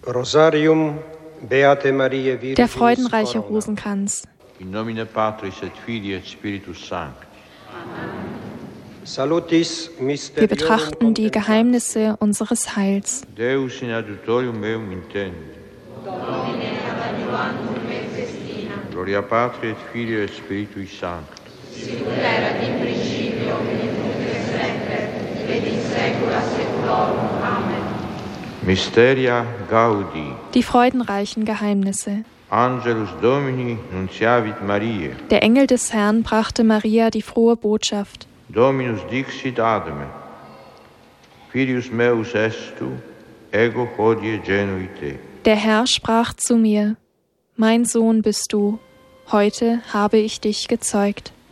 Rosarium Beate Mariae Virginis Der freudenreiche Corona. Rosenkranz. In nomine Patris et Filii et Spiritus Sancti. Salutis Wir mysterium betrachten die Geheimnisse unseres Heils. Deus in adjutorium meum intende. Gloria Patri et Filii et Spiritui Sancti. Mysteria Gaudi. Die freudenreichen Geheimnisse. Angelus Domini nunciavit Mariae. Der Engel des Herrn brachte Maria die frohe Botschaft. Dominus dixit ad me. Filius meus est tu, ego hodie genui te. Der Herr sprach zu mir: Mein Sohn bist du, heute habe ich dich gezeugt.